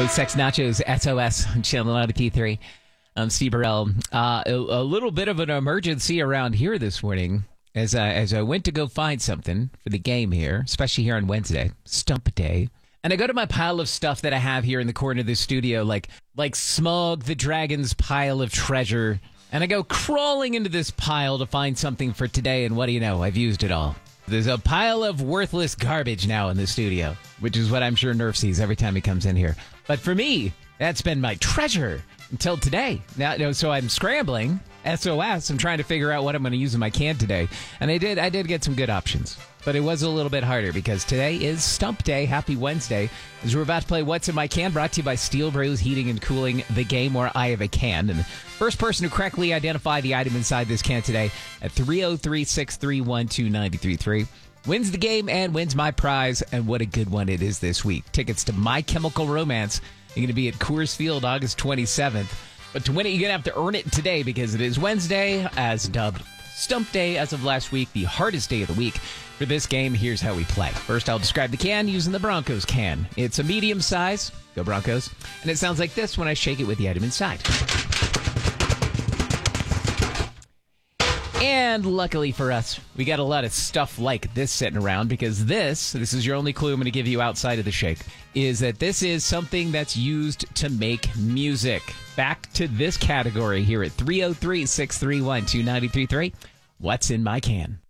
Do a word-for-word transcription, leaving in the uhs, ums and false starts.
Post Sex Nachos, S O S, channel ninety-three point three. I'm Steve Burrell. Uh, a, a little bit of an emergency around here this morning as I, as I went to go find something for the game here, especially here on Wednesday, Stump Day. And I go to my pile of stuff that I have here in the corner of the studio, like like Smug the Dragon's pile of treasure. And I go crawling into this pile to find something for today, and what do you know? I've used it all. There's a pile of worthless garbage now in the studio, which is what I'm sure Nerf sees every time he comes in here. But for me, that's been my treasure until today. Now, you know, so I'm scrambling, S O S. I'm trying to figure out what I'm going to use in my can today. And I did I did get some good options. But it was a little bit harder because today is Stump Day. Happy Wednesday. As we're about to play What's in My Can, brought to you by Steel Brews Heating and Cooling, the game where I have a can. And the first person to correctly identify the item inside this can today at three oh three, six three one, two nine three three wins the game and wins my prize. And what a good one it is this week. Tickets to My Chemical Romance are going to be at Coors Field August twenty-seventh. But to win it, you're going to have to earn it today because it is Wednesday, as dubbed Stump Day as of last week, the hardest day of the week. For this game, here's how we play. First, I'll describe the can using the Broncos can. It's a medium size. Go Broncos. And it sounds like this when I shake it with the item inside. And luckily for us, we got a lot of stuff like this sitting around because this, this is your only clue I'm going to give you outside of the shake, is that this is something that's used to make music. Back to this category here at three oh three, six three one, two nine three three. What's in my can?